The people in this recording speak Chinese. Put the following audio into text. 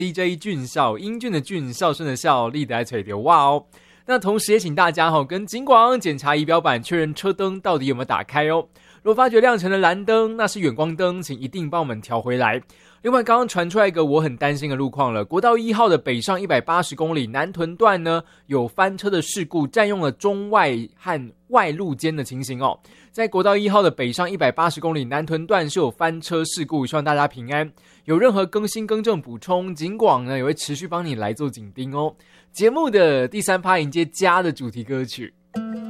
DJ 俊孝，英俊的俊，孝顺的孝，立得垂流哇哦。那同时也请大家跟警广检查仪表板，确认车灯到底有没有打开哦。如果发觉亮成了蓝灯，那是远光灯，请一定帮我们调回来。另外，刚刚传出来一个我很担心的路况了，国道1号的北上180公里南屯段呢，有翻车的事故，占用了中外和外路间的情形哦。在国道1号的北上180公里南屯段是有翻车事故，希望大家平安。有任何更新更正补充，警广呢也会持续帮你来做紧盯哦。节目的第3趴迎接家的主题歌曲。